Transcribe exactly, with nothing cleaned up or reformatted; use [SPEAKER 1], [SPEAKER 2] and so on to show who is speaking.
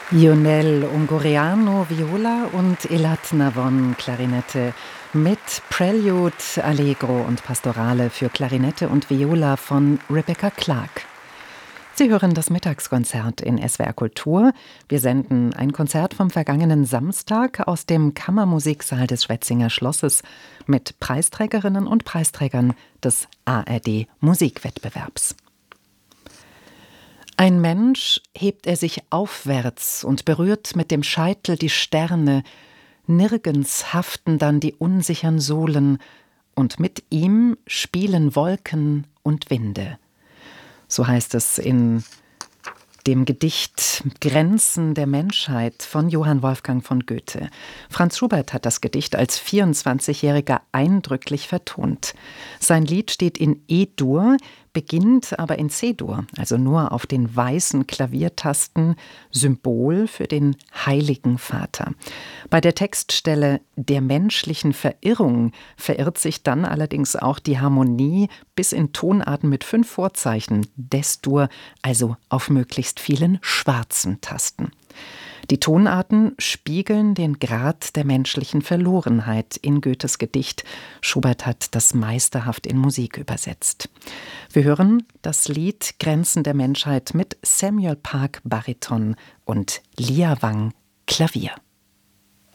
[SPEAKER 1] Ionel Ungureanu Viola und Elad Navon Klarinette mit Prelude, Allegro und Pastorale für Klarinette und Viola von Rebecca Clark. Sie hören das Mittagskonzert in S W R Kultur. Wir senden ein Konzert vom vergangenen Samstag aus dem Kammermusiksaal des Schwetzinger Schlosses mit Preisträgerinnen und Preisträgern des A R D-Musikwettbewerbs. Ein Mensch hebt er sich aufwärts und berührt mit dem Scheitel die Sterne, nirgends haften dann die unsichern Sohlen, und mit ihm spielen Wolken und Winde. So heißt es in dem Gedicht Grenzen der Menschheit von Johann Wolfgang von Goethe. Franz Schubert hat das Gedicht als vierundzwanzigjähriger eindrücklich vertont. Sein Lied steht in E-Dur, beginnt aber in C-Dur, also nur auf den weißen Klaviertasten, Symbol für den Heiligen Vater. Bei der Textstelle der menschlichen Verirrung verirrt sich dann allerdings auch die Harmonie bis in Tonarten mit fünf Vorzeichen, Des-Dur, also auf möglichst vielen schwarzen Tasten. Die Tonarten spiegeln den Grad der menschlichen Verlorenheit in Goethes Gedicht. Schubert hat das meisterhaft in Musik übersetzt. Wir hören das Lied Grenzen der Menschheit mit Samuel Park Bariton und Lia Wang Klavier.